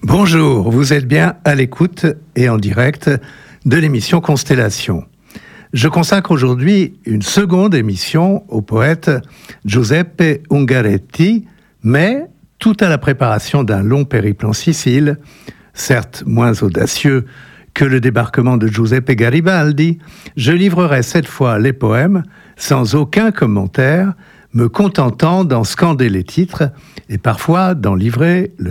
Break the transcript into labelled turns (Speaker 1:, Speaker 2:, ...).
Speaker 1: Bonjour, vous êtes bien à l'écoute et en direct de l'émission Constellation. Je consacre aujourd'hui une seconde émission au poète Giuseppe Ungaretti, mais tout à la préparation d'un long périple en Sicile, certes moins audacieux que le débarquement de Giuseppe Garibaldi, je livrerai cette fois les poèmes sans aucun commentaire, me contentant d'en scander les titres et parfois d'en livrer le